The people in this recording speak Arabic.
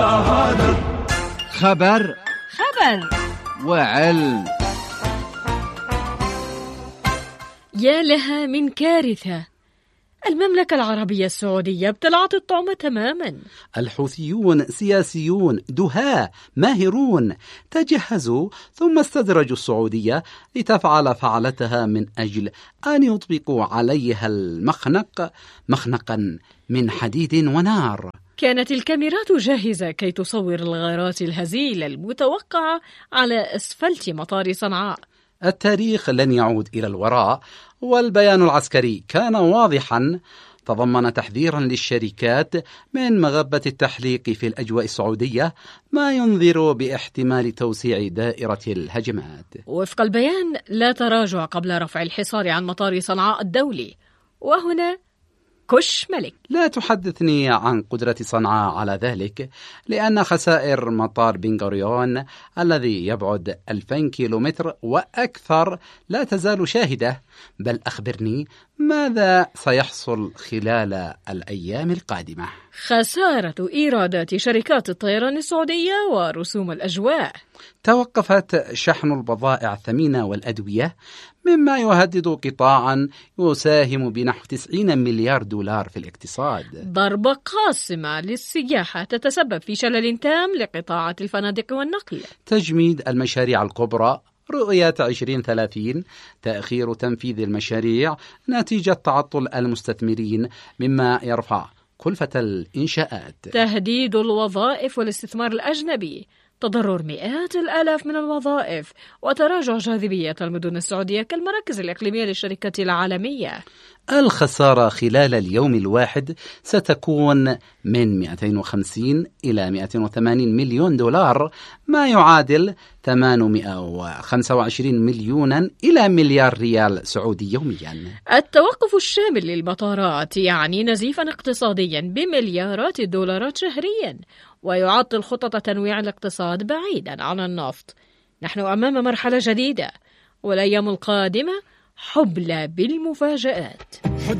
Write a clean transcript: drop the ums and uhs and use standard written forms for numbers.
مشاهدة. خبر وعلم. يا لها من كارثة، المملكة العربية السعودية ابتلعت الطعم تماما. الحوثيون سياسيون دهاة ماهرون تجهزوا ثم استدرجوا السعودية لتفعل فعلتها من أجل أن يطبقوا عليها المخنق مخنقا من حديد ونار. كانت الكاميرات جاهزة كي تصور الغارات الهزيلة المتوقعة على أسفلت مطار صنعاء. التاريخ لن يعود إلى الوراء، والبيان العسكري كان واضحا، تضمن تحذيرا للشركات من مغبة التحليق في الأجواء السعودية، ما ينذر باحتمال توسيع دائرة الهجمات. وفق البيان لا تراجع قبل رفع الحصار عن مطار صنعاء الدولي. وهنا كش ملك. لا تحدثني عن قدرة صنعاء على ذلك، لأن خسائر مطار بن غوريون الذي يبعد 2000 كيلومتر وأكثر لا تزال شاهدة. بل أخبرني ماذا سيحصل خلال الأيام القادمة؟ خسارة إيرادات شركات الطيران السعودية ورسوم الأجواء. توقفت شحن البضائع الثمينة والأدوية، مما يهدد قطاعا يساهم بنحو 90 مليار دولار في الاقتصاد. ضربة قاسمة للسياحة تتسبب في شلل تام لقطاعات الفنادق والنقل. تجميد المشاريع الكبرى، رؤية 2030، تأخير تنفيذ المشاريع نتيجة تعطل المستثمرين مما يرفع كلفة الإنشاءات. تهديد الوظائف والاستثمار الأجنبي، تضرر مئات الآلاف من الوظائف، وتراجع جاذبية المدن السعودية كالمراكز الإقليمية للشركات العالمية. الخسارة خلال اليوم الواحد ستكون من 250 إلى 280 مليون دولار، ما يعادل 825 مليونا إلى مليار ريال سعودي يوميا. التوقف الشامل للمطارات يعني نزيفا اقتصاديا بمليارات الدولارات شهريا، ويعطل خطط تنويع الاقتصاد بعيدا عن النفط. نحن أمام مرحلة جديدة، والأيام القادمة حبلى بالمفاجآت.